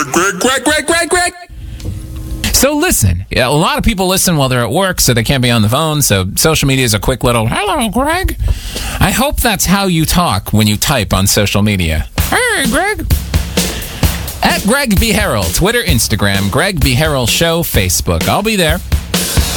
Greg. So listen, a lot of people listen while they're at work, so they can't be on the phone, so social media is a quick little, hello, Greg. I hope that's how you talk when you type on social media. Hey, Greg. At Greg B. Harrell, Twitter, Instagram, Greg B. Harrell Show, Facebook. I'll be there.